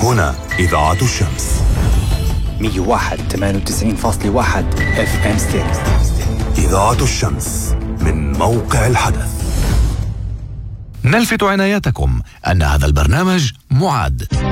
هنا إذاعة الشمس 101.98.1 FM ستيريو. إذاعة الشمس من موقع الحدث. نلفت عنايتكم أن هذا البرنامج معد.